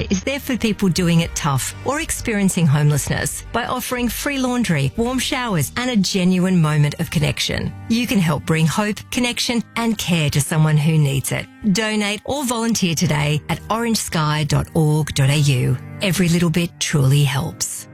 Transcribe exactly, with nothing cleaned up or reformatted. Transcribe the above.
Sky is there for people doing it tough or experiencing homelessness by offering free laundry, warm showers and a genuine moment of connection. You can help bring hope, connection and care to someone who needs it. Donate or volunteer today at orange sky dot org dot a u. Every little bit truly helps.